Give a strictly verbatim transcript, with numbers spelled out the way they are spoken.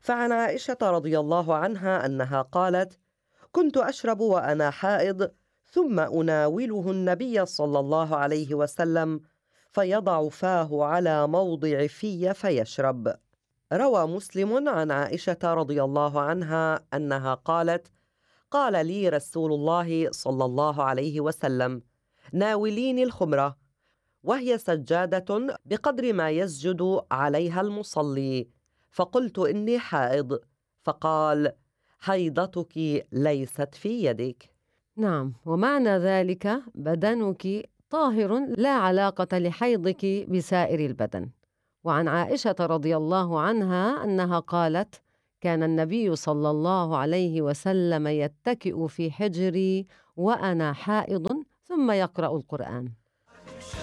فعن عائشة رضي الله عنها أنها قالت: كنت أشرب وأنا حائض، ثم أناوله النبي صلى الله عليه وسلم فيضع فاه على موضع في فيشرب. روى مسلم عن عائشة رضي الله عنها أنها قالت: قال لي رسول الله صلى الله عليه وسلم: ناوليني الخمرة، وهي سجادة بقدر ما يسجد عليها المصلي، فقلت إني حائض، فقال: حيضتك ليست في يدك. نعم، ومعنى ذلك بدنك طاهر لا علاقة لحيضك بسائر البدن. وعن عائشة رضي الله عنها أنها قالت: كان النبي صلى الله عليه وسلم يتكئ في حجري وأنا حائض ثم يقرأ القرآن.